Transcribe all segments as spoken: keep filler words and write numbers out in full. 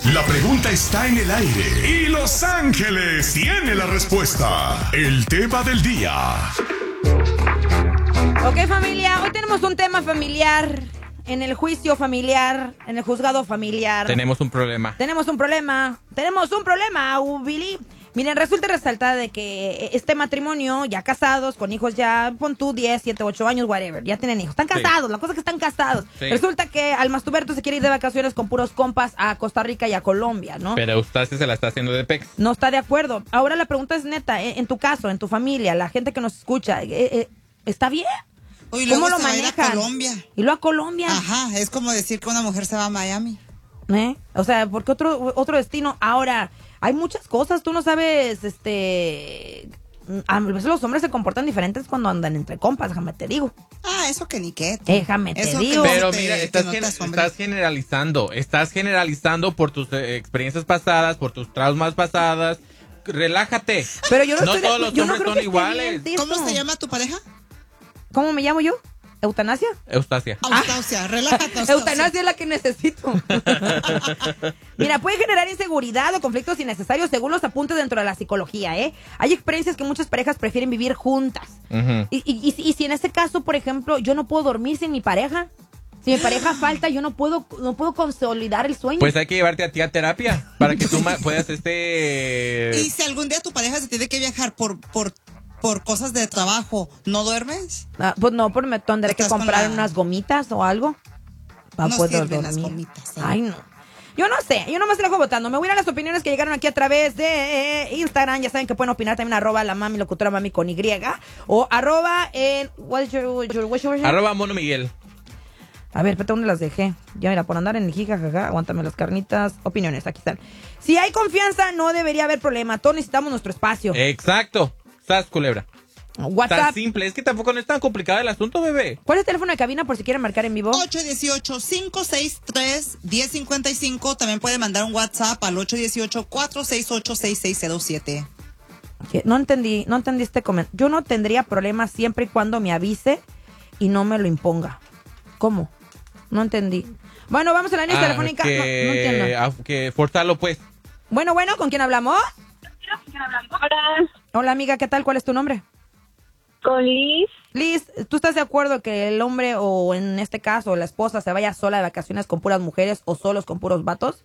La pregunta está en el aire y Los Ángeles tiene la respuesta. El tema del día. Ok, familia, hoy tenemos un tema familiar. En el juicio familiar, en el juzgado familiar. Tenemos un problema. Tenemos un problema. Tenemos un problema, Billy. Miren, resulta y resalta de que este matrimonio, ya casados, con hijos ya, pon tú diez, siete, ocho años, whatever, ya tienen hijos. Están casados, sí. La cosa es que están casados. Sí. Resulta que Almastuberto se quiere ir de vacaciones con puros compas a Costa Rica y a Colombia, ¿no? Pero Eustacia se la está haciendo de pex. No está de acuerdo. Ahora la pregunta es neta, en tu caso, en tu familia, la gente que nos escucha, ¿está bien? Uy, ¿Cómo luego lo se va a ir manejan? a Colombia. ¿Y luego a Colombia? Ajá, es como decir que una mujer se va a Miami. ¿Eh? O sea, porque otro otro destino. Ahora, hay muchas cosas, tú no sabes, este... A veces los hombres se comportan diferentes cuando andan entre compas, déjame te digo. Ah, eso que ni qué. Déjame te Eso digo. que Pero te- mira, que estás, no gen- te asombres. estás generalizando. Estás generalizando por tus eh, experiencias pasadas, por tus traumas pasadas. Relájate. Pero yo no, No estoy de- todos los yo no hombres creo son que esté iguales. bien ¿Cómo eso. se llama tu pareja? ¿Cómo me llamo yo? ¿Eutanasia? Eustacia. Austacia, relájate. Austacia. Eutanasia es la que necesito. Mira, puede generar inseguridad o conflictos innecesarios según los apuntes dentro de la psicología, ¿eh? Hay experiencias que muchas parejas prefieren vivir juntas. Ujú. y, y, y, y si en ese caso, por ejemplo, yo no puedo dormir sin mi pareja, si mi pareja falta, yo no puedo no puedo consolidar el sueño. Pues hay que llevarte a ti a terapia para que tú ma- puedas este... Y si algún día tu pareja se tiene que viajar por, por, por cosas de trabajo, ¿no duermes? Ah, pues no, pues me tendré que Estás con comprar la- unas gomitas o algo para No poder sirven las dormir. gomitas, ¿eh? Ay, no. Yo no sé, yo nomás se la dejo votando. Me voy a ir a las opiniones que llegaron aquí a través de Instagram. Ya saben que pueden opinar también arroba la mami locutora mami con Y o arroba en... what is your- your- what's your- Arroba Mono Miguel. A ver, espérate, ¿dónde las dejé? Ya mira, por andar en el jijajaja, aguántame las carnitas. Opiniones, aquí están. Si hay confianza, no debería haber problema. Todos necesitamos nuestro espacio. Exacto. Sas, culebra. Tan WhatsApp. simple. Es que tampoco no es tan complicado el asunto, bebé. ¿Cuál es el teléfono de cabina por si quieren marcar en vivo? ocho uno ocho, cinco seis tres, uno cero cinco cinco. También puede mandar un WhatsApp al ocho uno ocho, cuatro seis ocho, seis seis cero siete. Que No entendí, no entendí este comentario. Yo no tendría problema siempre y cuando me avise y no me lo imponga. ¿Cómo? No entendí. Bueno, vamos a la línea Ah, telefónica. que, No, no entiendo. ah, que forzarlo, pues. Bueno, bueno, ¿con quién hablamos? Hola, Hola, amiga, ¿qué tal? ¿Cuál es tu nombre? con Liz. Liz, ¿tú estás de acuerdo que el hombre o en este caso la esposa se vaya sola de vacaciones con puras mujeres o solos con puros vatos?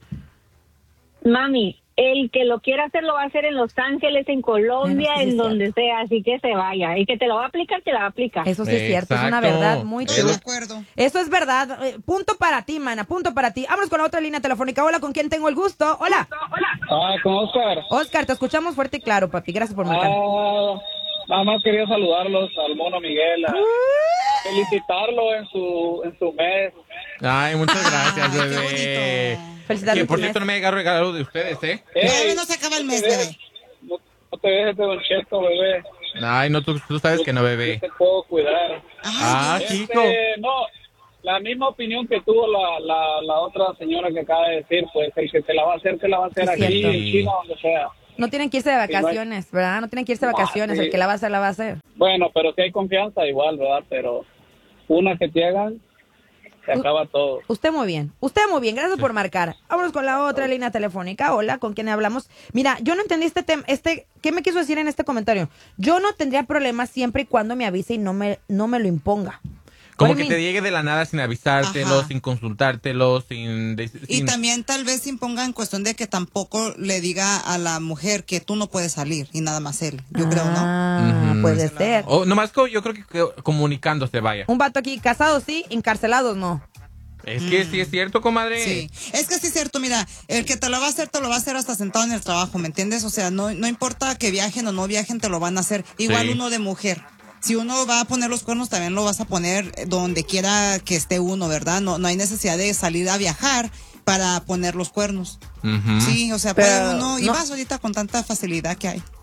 Mami, el que lo quiera hacer lo va a hacer en Los Ángeles, en Colombia, Bueno, sí, en es donde sea, así que se vaya. Y que te lo va a aplicar, te la va a aplicar. Eso sí es cierto, es una Exacto. verdad muy Estoy de true. acuerdo. Eso es verdad. Eh, punto para ti, mana, punto para ti. Vámonos con la otra línea telefónica. Hola, ¿con quién tengo el gusto? Hola. Ah, con Oscar. Oscar, te escuchamos fuerte y claro, papi. Gracias por marcar. Ah, nada más quería saludarlos al Mono Miguel, a felicitarlo en su en su mes. Ay, muchas gracias, Ay, qué bebé. bonito. Felicidades. Que por tu cierto mes. no me llega regalo de ustedes, ¿eh? Todavía no se acaba el mes, bebé. No, no te dejes de Don Cheto, bebé. Ay, no, tú, tú sabes que no, Yo bebé. te puedo cuidar. Ah, Ay, Dios. chico. Este, no, la misma opinión que tuvo la, la, la otra señora que acaba de decir, pues el que te la va a hacer, te la va a hacer Es aquí, cierto. en China, donde sea. No tienen que irse de vacaciones, ¿verdad? No tienen que irse de No, vacaciones. sí. El que la va a hacer, la va a hacer. Bueno, pero si hay confianza igual, ¿verdad? Pero una que te hagan, se acaba todo. Usted muy bien. Usted muy bien. Gracias por marcar. Vámonos con la otra línea telefónica. Hola, ¿con quién hablamos? Mira, yo no entendí este tema. Este, ¿qué me quiso decir en este comentario? Yo no tendría problema siempre y cuando me avise y no me, no me lo imponga. Como What que do you te mean? llegue de la nada sin avisártelo, Ajá. sin consultártelo, sin... de- Y sin- también tal vez imponga en cuestión de que tampoco le diga a la mujer que tú no puedes salir y nada más él. Yo creo, ¿no? Ah, Ujú. puede ser. O nomás co- yo creo que, que comunicándose, vaya. Un vato aquí, casados sí, encarcelados no. Es que sí es cierto, comadre. Sí, es que sí es cierto, mira, el que te lo va a hacer, te lo va a hacer hasta sentado en el trabajo, ¿me entiendes? O sea, no, no importa que viajen o no viajen, te lo van a hacer. Igual Sí. uno de mujer. Si uno va a poner los cuernos, también lo vas a poner donde quiera que esté uno, ¿verdad? No, no hay necesidad de salir a viajar para poner los cuernos. Ujú. Sí, o sea, Pero puede uno, y no- más ahorita con tanta facilidad que hay.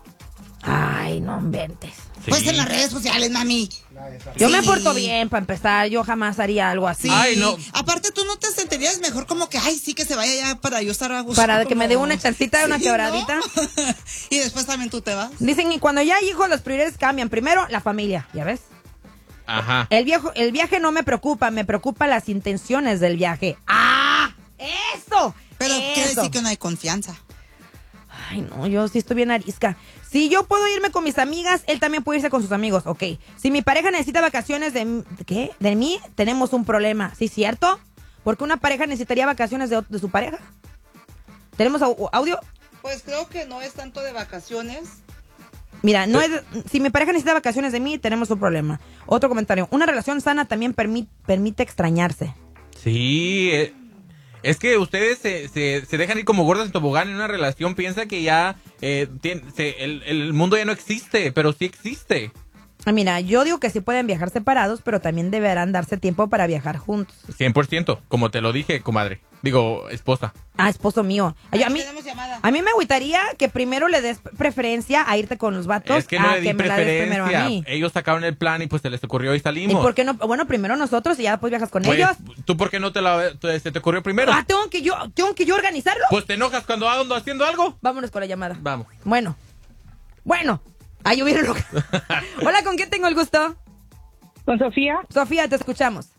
Ay, no inventes. Sí. Pues en las redes sociales, mami. Yo me Sí. porto bien para empezar. Yo jamás haría algo así. Sí. Ay, no. Aparte, tú no te sentirías mejor como que, ay, sí, que se vaya ya para yo estar a gusto. Para que como- me dé una chancita, una Sí, quebradita. ¿no? Y después también tú te vas. Dicen, y cuando ya hay hijos, las prioridades cambian. Primero, la familia, ¿ya ves? Ajá. El, viejo, el viaje no me preocupa, me preocupa las intenciones del viaje. ¡Ah! ¡Eso! Pero que ¡Eso! eso. sí que no hay confianza. Ay, no, yo sí estoy bien arisca. Si yo puedo irme con mis amigas, él también puede irse con sus amigos, ok. Si mi pareja necesita vacaciones de... ¿Qué? ¿De mí? Tenemos un problema, ¿sí cierto? Porque una pareja necesitaría vacaciones de, de su pareja. ¿Tenemos au- audio? Pues creo que no es tanto de vacaciones. Mira, no es, si mi pareja necesita vacaciones de mí, tenemos un problema. Otro comentario. Una relación sana también permi- permite extrañarse. Sí, eh, es que ustedes se, se, se dejan ir como gordas en tobogán en una relación. Piensa que ya eh, tiene, se, el, el mundo ya no existe, pero sí existe. Mira, yo digo que sí pueden viajar separados, pero también deberán darse tiempo para viajar juntos. cien por ciento, como te lo dije, comadre. Digo, esposa. Ah, esposo mío. Ay, a, mí, Tenemos llamada. a mí me agüitaría que primero le des preferencia a irte con los vatos Es que no a le di que me la des primero a preferencia. mí. Ellos sacaron el plan y pues se les ocurrió y ¿Y salimos. por qué no? Bueno, primero nosotros y ya después viajas con Pues, ellos. ¿tú por qué no te la, te- se te ocurrió primero? Ah, tengo que yo, tengo que yo organizarlo. Pues te enojas cuando ando haciendo algo. Vámonos con la llamada. Vamos. Bueno. Bueno. Ay, yo vieron lo que... Hola, ¿con quién tengo el gusto? Con Sofía. Sofía, te escuchamos.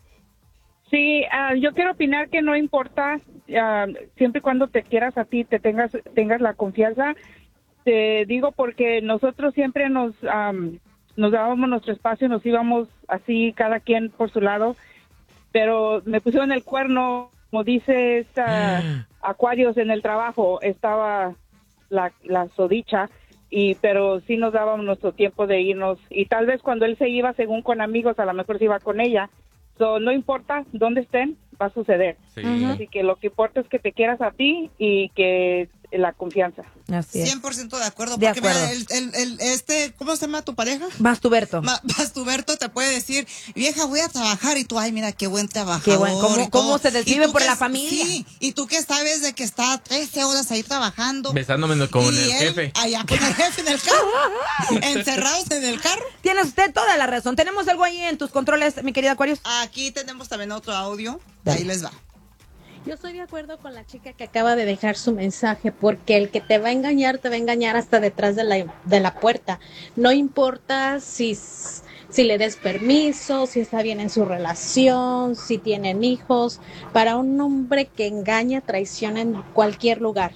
Sí, ah, yo quiero opinar que no importa, ah, siempre y cuando te quieras a ti, te tengas tengas la confianza. Te digo porque nosotros siempre nos am, nos dábamos nuestro espacio, nos íbamos así cada quien por su lado, pero me pusieron el cuerno, como dice esta Acuarios en el trabajo, estaba la, la sodicha. Y pero sí nos dábamos nuestro tiempo de irnos y tal vez cuando él se iba según con amigos a lo mejor se iba con ella, so, no importa dónde estén, va a suceder. Sí. Así que lo que importa es que te quieras a ti y que la confianza. Así es. cien por ciento de acuerdo. De Porque acuerdo. mira, el, el, el- este, ¿cómo se llama tu pareja? Mastuberto. Ma- Bastuberto te puede decir, vieja, voy a trabajar, y tú, ay, mira, qué buen trabajador. Qué buen- cómo- y todo. cómo se Y desvive tú por que- la familia. Sí, y tú que sabes de que está trece horas ahí trabajando. Besándome con y el él jefe. Allá con el jefe en el carro, encerrados en el carro. Tienes usted toda la razón. Tenemos algo ahí en tus controles, mi querida Acuarios. Aquí tenemos también otro audio, Dale. ahí les va. Yo estoy de acuerdo con la chica que acaba de dejar su mensaje, porque el que te va a engañar, te va a engañar hasta detrás de la, de la puerta. No importa si, si le des permiso, si está bien en su relación, si tienen hijos. Para un hombre que engaña, traiciona en cualquier lugar.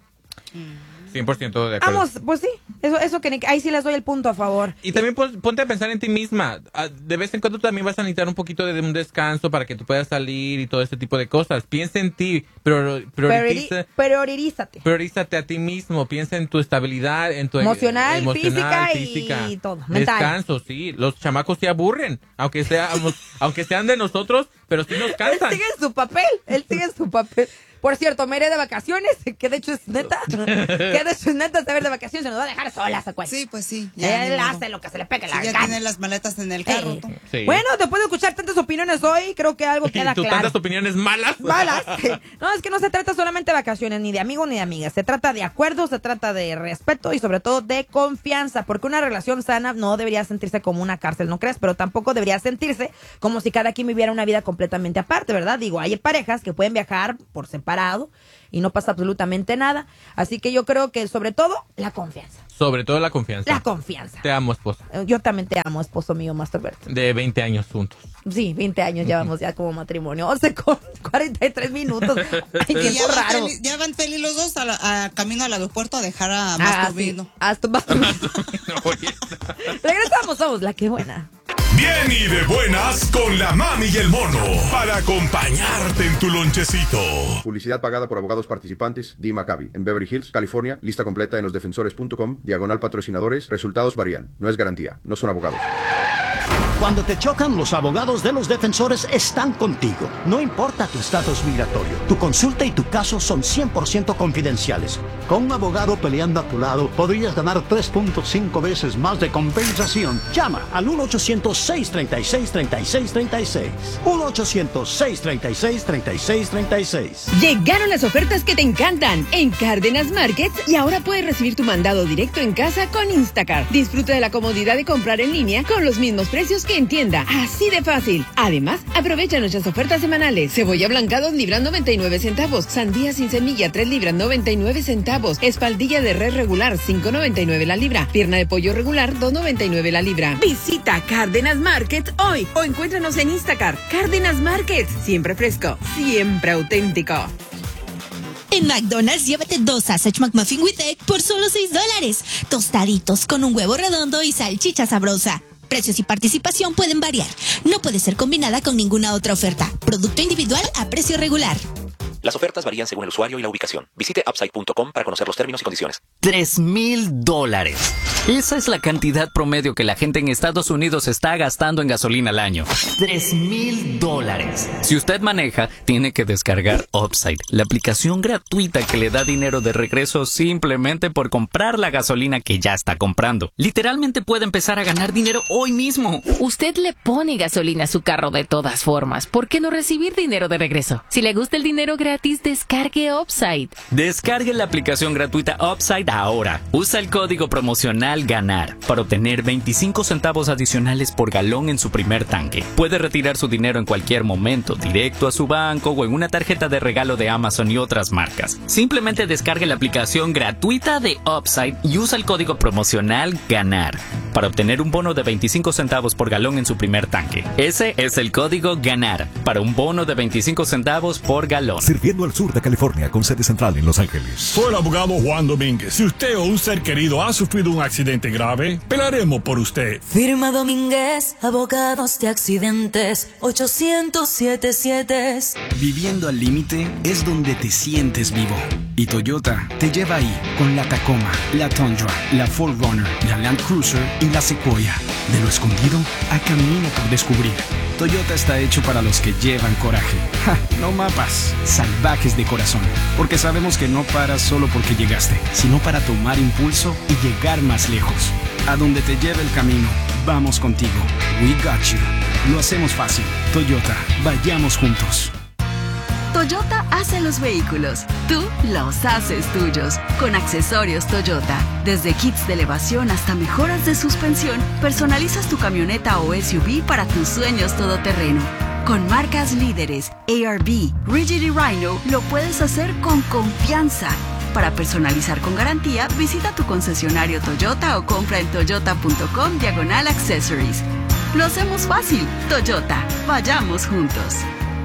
cien por ciento de acuerdo. Vamos, pues sí. Eso, eso que ni- ahí sí les doy el punto a favor. Y también pon- ponte a pensar en ti misma. Ah, De vez en cuando también vas a necesitar un poquito de un descanso para que tú puedas salir y todo este tipo de cosas. Piensa en ti, prior- prioriza, Priori- Priorízate. priorízate a ti mismo. Piensa en tu estabilidad, en tu Emocional, emocional, física y física. todo, mental. Descanso, sí. Los chamacos se aburren, aunque seamos, aunque sean de nosotros, pero sí nos Él cansan. sigue en su papel. Él sigue en su papel. Por cierto, me iré de vacaciones, que de hecho es neta. Que de hecho es neta saber de vacaciones. Se nos va a dejar solas, Acuarios. Sí, pues sí. Él ni modo. hace lo que se le pegue Sí, la ya gana. tienen las maletas en el carro. Eh, tú. Sí. Bueno, después de escuchar tantas opiniones hoy, creo que algo Y queda tus claro. tantas opiniones malas. Malas. No, es que no se trata solamente de vacaciones, ni de amigos ni de amigas. Se trata de acuerdos, se trata de respeto y sobre todo de confianza. Porque una relación sana no debería sentirse como una cárcel, ¿no crees? Pero tampoco debería sentirse como si cada quien viviera una vida completamente aparte, ¿verdad? Digo, hay parejas que pueden viajar por separado y no pasa absolutamente nada. Así que yo creo que sobre todo la confianza. Sobre todo la confianza. La confianza. Te amo, esposa. Eh, Yo también te amo, esposo mío, Masturberto. De veinte años juntos. Sí, veinte años llevamos ya como matrimonio. once con cuarenta y tres minutos. Ay, Y tiempo ya van, raro. feliz, ya van feliz los dos a la- a camino al aeropuerto a dejar a Ah, Masturbino. sí. Hasta Regresamos, somos la que buena. Bien y de buenas con la mami y el mono para acompañarte en tu lonchecito. Publicidad pagada por abogados participantes. Dee Maccabi. En Beverly Hills, California. Lista completa en losdefensores punto com. Diagonal patrocinadores. Resultados varían. No es garantía. No son abogados. Cuando te chocan, los abogados de los defensores están contigo. No importa tu estatus migratorio, tu consulta y tu caso son cien por ciento confidenciales. Con un abogado peleando a tu lado, podrías ganar tres punto cinco veces más de compensación. Llama al uno ochocientos, seis treinta y seis, treinta y seis treinta y seis. uno ochocientos, seis treinta y seis, treinta y seis treinta y seis. Llegaron las ofertas que te encantan en Cárdenas Market y ahora puedes recibir tu mandado directo en casa con Instacart. Disfruta de la comodidad de comprar en línea con los mismos precios que en tienda. Así de fácil. Además, aprovecha nuestras ofertas semanales. Cebolla blanca dos libras noventa y nueve centavos. Sandía sin semilla tres libras noventa y nueve centavos. Espaldilla de res regular cinco noventa y nueve la libra. Pierna de pollo regular dos noventa y nueve la libra. Visita Cárdenas Market hoy o encuéntranos en Instacart. Cárdenas Market. Siempre fresco, siempre auténtico. En McDonald's, llévate dos Sausage McMuffin with Egg por solo seis dólares. Tostaditos con un huevo redondo y salchicha sabrosa. Precios y participación pueden variar. No puede ser combinada con ninguna otra oferta. Producto individual a precio regular. Las ofertas varían según el usuario y la ubicación. Visite upside punto com para conocer los términos y condiciones. Tres mil dólares. Esa es la cantidad promedio que la gente en Estados Unidos está gastando en gasolina al año. Tres mil dólares. Si usted maneja, tiene que descargar Upside, la aplicación gratuita que le da dinero de regreso simplemente por comprar la gasolina que ya está comprando. Literalmente puede empezar a ganar dinero hoy mismo. Usted le pone gasolina a su carro de todas formas. ¿Por qué no recibir dinero de regreso? Si le gusta el dinero gratis, descargue Upside. Descargue la aplicación gratuita Upside ahora. Usa el código promocional GANAR para obtener veinticinco centavos adicionales por galón en su primer tanque. Puede retirar su dinero en cualquier momento, directo a su banco o en una tarjeta de regalo de Amazon y otras marcas. Simplemente descargue la aplicación gratuita de Upside y usa el código promocional GANAR para obtener un bono de veinticinco centavos por galón en su primer tanque. Ese es el código GANAR para un bono de veinticinco centavos por galón. Sirviendo al sur de California con sede central en Los Ángeles. Soy el abogado Juan Domínguez. Si usted o un ser querido ha sufrido un accidente grave, pelaremos por usted. Firma Domínguez, abogados de accidentes, ochocientos setenta y siete. Viviendo al límite es donde te sientes vivo. Y Toyota te lleva ahí con la Tacoma, la Tundra, la cuatro runner, la Land Cruiser y la Sequoia. De lo escondido a camino por descubrir. Toyota está hecho para los que llevan coraje. Ja, no mapas, salvajes de corazón. Porque sabemos que no paras solo porque llegaste, sino para tomar impulso y llegar más lejos. A donde te lleve el camino, vamos contigo. We got you. Lo hacemos fácil. Toyota, vayamos juntos. Toyota hace los vehículos, tú los haces tuyos. Con accesorios Toyota, desde kits de elevación hasta mejoras de suspensión, personalizas tu camioneta o S U V para tus sueños todoterreno. Con marcas líderes, A R B, Rigid y Rhino, lo puedes hacer con confianza. Para personalizar con garantía, visita tu concesionario Toyota o compra en toyota punto com diagonal accessories. Lo hacemos fácil. Toyota, vayamos juntos.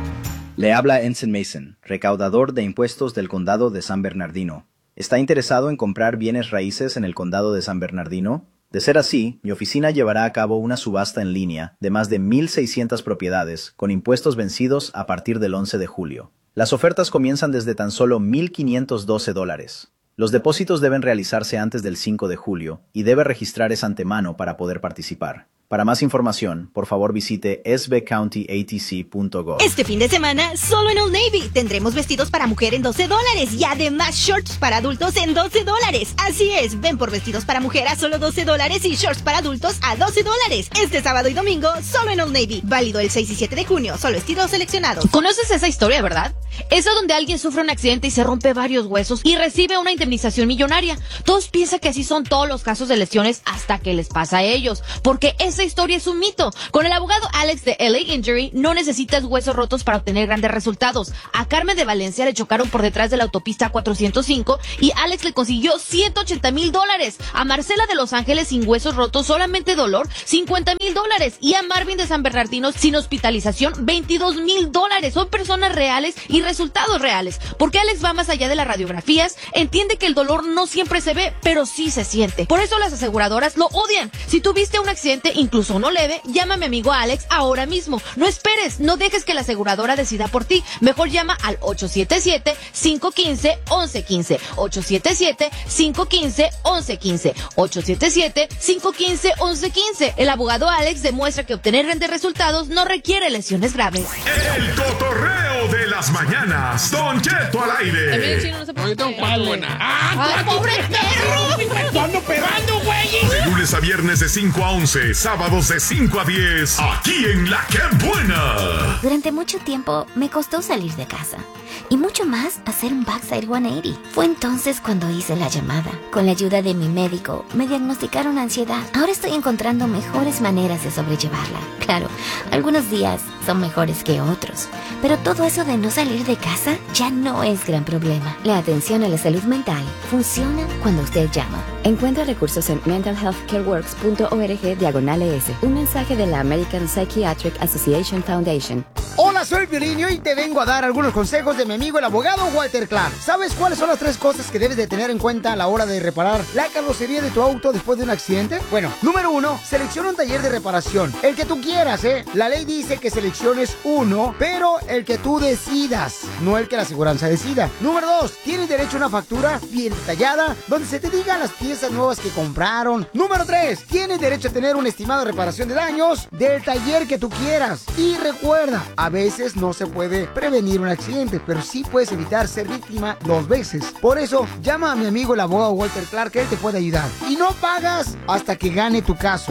Le habla Ensign Mason, recaudador de impuestos del Condado de San Bernardino. ¿Está interesado en comprar bienes raíces en el Condado de San Bernardino? De ser así, mi oficina llevará a cabo una subasta en línea de más de mil seiscientas propiedades con impuestos vencidos a partir del once de julio. Las ofertas comienzan desde tan solo mil quinientos doce dólares. Los depósitos deben realizarse antes del cinco de julio y debe registrar esa antemano para poder participar. Para más información, por favor visite s b county a t c punto gov. Este fin de semana, solo en Old Navy, tendremos vestidos para mujer en doce dólares y además shorts para adultos en doce dólares. Así es, ven por vestidos para mujer a solo doce dólares y shorts para adultos a doce dólares. Este sábado y domingo, solo en Old Navy. Válido el seis y siete de junio, solo estilos seleccionados. ¿Conoces esa historia, verdad? Esa donde alguien sufre un accidente y se rompe varios huesos y recibe una indemnización millonaria. Todos piensan que así son todos los casos de lesiones hasta que les pasa a ellos, porque esa historia es un mito. Con el abogado Alex de L A Injury no necesitas huesos rotos para obtener grandes resultados. A Carmen de Valencia le chocaron por detrás de la autopista cuatrocientos cinco y Alex le consiguió ciento ochenta mil dólares. A Marcela de Los Ángeles sin huesos rotos, solamente dolor, cincuenta mil dólares. Y a Marvin de San Bernardino sin hospitalización, veintidós mil dólares. Son personas reales y resultados reales. Porque Alex va más allá de las radiografías, entiende que el dolor no siempre se ve, pero sí se siente. Por eso las aseguradoras lo odian. Si tuviste un accidente, incluso uno leve, llama a mi amigo Alex ahora mismo. No esperes, no dejes que la aseguradora decida por ti. Mejor llama al ocho siete siete, cinco uno cinco, once quince. ocho siete siete, cinco uno cinco, once quince. ocho siete siete, cinco uno cinco, once quince. El abogado Alex demuestra que obtener grandes resultados no requiere lesiones graves. El cotorreo de las mañanas. Don Cheto al aire. ¡Ah, pobre perro! ¡Ando pegando, güey! De lunes a viernes de cinco a once, sábados de cinco a diez, aquí en La Que Buena. Durante mucho tiempo me costó salir de casa y mucho más hacer un backside ciento ochenta. Fue entonces cuando hice la llamada. Con la ayuda de mi médico me diagnosticaron ansiedad. Ahora estoy encontrando mejores maneras de sobrellevarla. Claro, algunos días son mejores que otros, pero todo eso de no salir de casa ya no es gran problema. La atención a la salud mental funciona cuando usted llama. Encuentra recursos en mental health care works punto org diagonal es. Un mensaje de la American Psychiatric Association Foundation. Hola Hola, soy Piolín y te vengo a dar algunos consejos de mi amigo el abogado Walter Clark. ¿Sabes cuáles son las tres cosas que debes de tener en cuenta a la hora de reparar la carrocería de tu auto después de un accidente? Bueno, número uno, selecciona un taller de reparación. El que tú quieras, ¿eh? La ley dice que selecciones uno, pero el que tú decidas, no el que la aseguranza decida. Número dos, tienes derecho a una factura bien detallada, donde se te digan las piezas nuevas que compraron. Número tres, tienes derecho a tener un estimado de reparación de daños del taller que tú quieras. Y recuerda, a veces no se puede prevenir un accidente, pero sí puedes evitar ser víctima dos veces. Por eso, llama a mi amigo el abogado Walter Clark, que él te puede ayudar. Y no pagas hasta que gane tu caso.